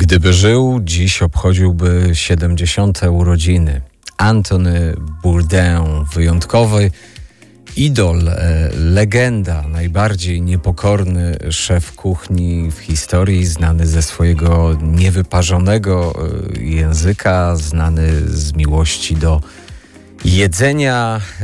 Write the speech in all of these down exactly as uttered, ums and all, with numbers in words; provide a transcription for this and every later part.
Gdyby żył, dziś obchodziłby siedemdziesiąte urodziny. Antony Bourdain, wyjątkowy idol, e, legenda, najbardziej niepokorny szef kuchni w historii, znany ze swojego niewyparzonego e, języka, znany z miłości do jedzenia, e,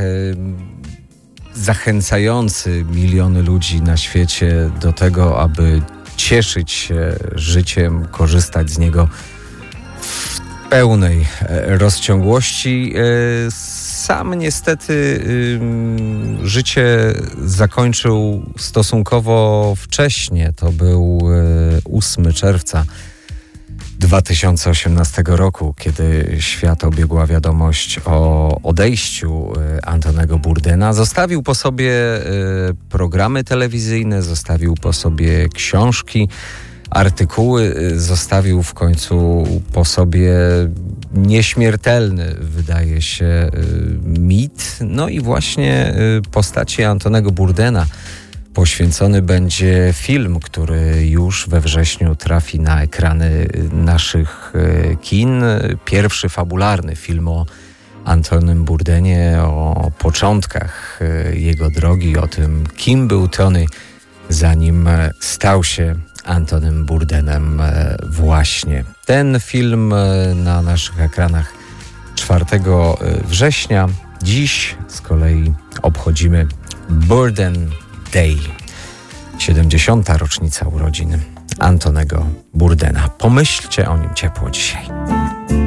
zachęcający miliony ludzi na świecie do tego, aby cieszyć się życiem, korzystać z niego w pełnej rozciągłości. Sam niestety życie zakończył stosunkowo wcześnie. To był ósmego czerwca dwa tysiące osiemnastego roku, kiedy świat obiegła wiadomość o odejściu Antonego Bourdaina. Zostawił po sobie programy telewizyjne, zostawił po sobie książki, artykuły, zostawił w końcu po sobie nieśmiertelny, wydaje się, mit. No i właśnie postaci Antonego Bourdaina poświęcony będzie film, który już we wrześniu trafi na ekrany naszych kin. Pierwszy fabularny film o Antonym Bourdainie, o początkach jego drogi, o tym, kim był Tony, zanim stał się Antonym Bourdainem właśnie. Ten film na naszych ekranach czwartego września. Dziś z kolei obchodzimy Bourdain Day. siedemdziesiąta rocznica urodzin Antonego Bourdaina. Pomyślcie o nim ciepło dzisiaj.